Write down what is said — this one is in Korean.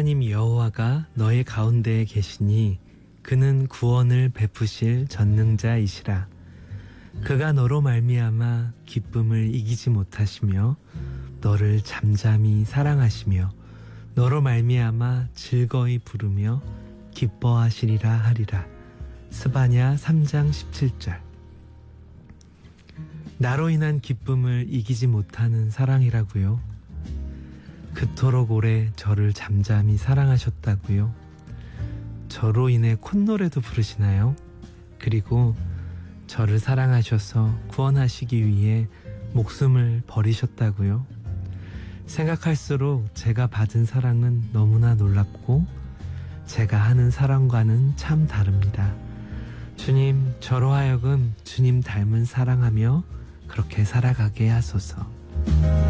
하나님 여호와가 너의 가운데에 계시니 그는 구원을 베푸실 전능자이시라. 그가 너로 말미암아 기쁨을 이기지 못하시며 너를 잠잠히 사랑하시며 너로 말미암아 즐거이 부르며 기뻐하시리라 하리라. 스바냐 3장 17절. 나로 인한 기쁨을 이기지 못하는 사랑이라고요? 그토록 오래 저를 잠잠히 사랑하셨다고요? 저로 인해 콧노래도 부르시나요? 그리고 저를 사랑하셔서 구원하시기 위해 목숨을 버리셨다고요? 생각할수록 제가 받은 사랑은 너무나 놀랍고 제가 하는 사랑과는 참 다릅니다. 주님, 저로 하여금 주님 닮은 사랑하며 그렇게 살아가게 하소서.